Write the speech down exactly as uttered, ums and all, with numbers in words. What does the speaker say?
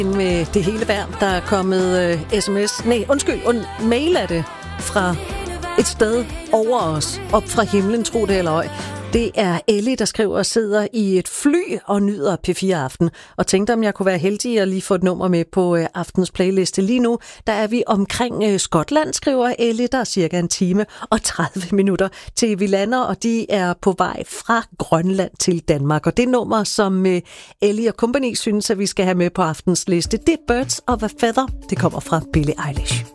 Med det hele værd, der er kommet uh, sms, nej, undskyld, und, mail er det fra et sted over os, op fra himlen, tro det eller ej. Det er Ellie, der skriver og sidder i et fly og nyder P fire Aften, og tænkte, om jeg kunne være heldig at lige få et nummer med på uh, aftens playliste. Lige nu, der er vi omkring uh, Skotland, skriver Ellie. Der er cirka en time og tredive minutter til vi lander, og de er på vej fra Grønland til Danmark. Og det nummer, som uh, Ellie og company synes, at vi skal have med på aftens liste, det er Birds of a Feather. Det kommer fra Billie Eilish.